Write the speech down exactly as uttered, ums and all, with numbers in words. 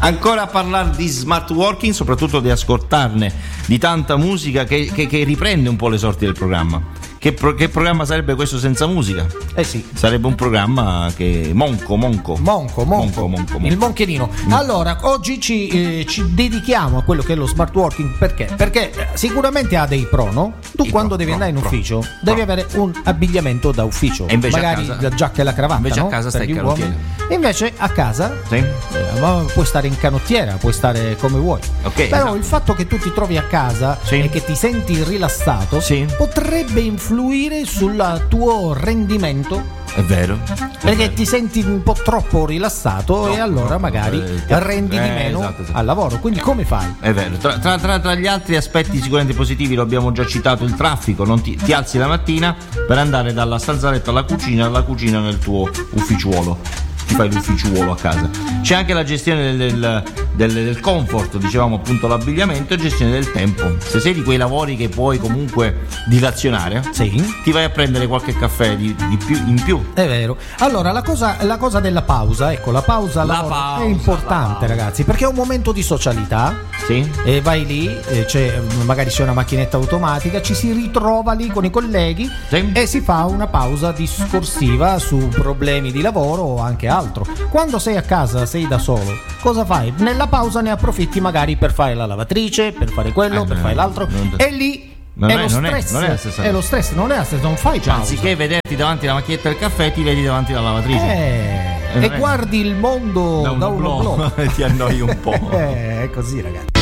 Ancora a parlare di smart working, soprattutto di ascoltarne di tanta musica che, che, che riprende un po' le sorti del programma. Che, pro, che programma sarebbe questo senza musica? Eh sì. Sarebbe un programma che monco, monco. Monco, monco, monco, monco, monco. Il moncherino. Mm. Allora, oggi ci, eh, ci dedichiamo a quello che è lo smart working. Perché? Perché sicuramente ha dei pro, no? Tu I quando pro, devi pro, andare in ufficio pro, devi pro. avere un abbigliamento da ufficio. E invece magari a casa, la giacca e la cravatta, invece no? a casa stai in canottiera. E invece a casa sì. eh, puoi stare in canottiera, puoi stare come vuoi. Okay, Però esatto. il fatto che tu ti trovi a casa sì. e che ti senti rilassato sì. potrebbe influire sul tuo rendimento. È vero. Perché è vero. Ti senti un po' troppo rilassato no, e allora no, magari eh, rendi eh, di meno esatto, esatto. al lavoro. Quindi come fai? È vero. Tra, tra, tra, tra gli altri aspetti sicuramente positivi, lo abbiamo già citato, il traffico. Non ti, ti alzi la mattina per andare dalla stanzaletta alla cucina, alla cucina nel tuo ufficiuolo. Ti fai l'ufficiuolo a casa. C'è anche la gestione del, del, del, del comfort, dicevamo appunto l'abbigliamento e gestione del tempo. Se sei di quei lavori che puoi comunque dilazionare, sì. ti vai a prendere qualche caffè di, di più, in più. È vero. Allora la cosa, la cosa della pausa, ecco, la pausa, la pausa è importante pausa. Ragazzi, perché è un momento di socialità. Sì. E vai lì, e c'è, magari c'è una macchinetta automatica, ci si ritrova lì con i colleghi sì. e si fa una pausa discorsiva su problemi di lavoro o anche altro. Quando sei a casa, sei da solo, cosa fai? Nella pausa ne approfitti magari per fare la lavatrice, per fare quello, eh, per no, fare l'altro non... e lì non è, è, lo non stress, è, non è la stessa è lo stress, non è la stessa, non fai pausa. Anziché vederti davanti alla macchinetta del caffè, ti vedi davanti alla lavatrice. Eh, e guardi il mondo da uno, da uno blog. E ti annoi un po'. Eh, è così, ragazzi.